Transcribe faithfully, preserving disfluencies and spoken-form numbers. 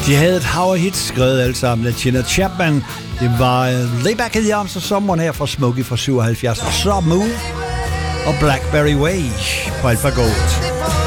De havde et hav af hits skrevet alle sammen af Gina Chapman. Det var uh, Lay Back in the Arms of Someone her fra Smokey fra syvoghalvfjerds. Og så Move og Blackberry Way på Alpha Gold.